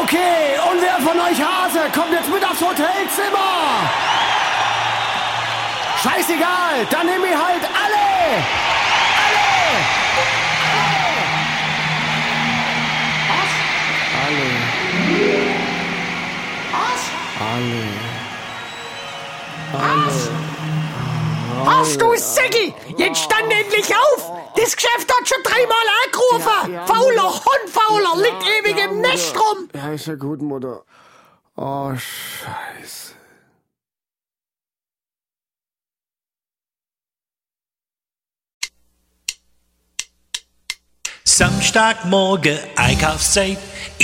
Okay, und wer von euch Hase kommt jetzt mit aufs Hotelzimmer? Scheißegal, dann nehm ich halt alle! Was, du Säcki? Jetzt stand endlich auf! Das Geschäft hat schon 3-mal angerufen! Fauler Hund, Fauler, liegt ewig im Nest rum! Ja, ist ja gut, Mutter. Oh, Scheiße. Samstagmorgen Einkaufszeit,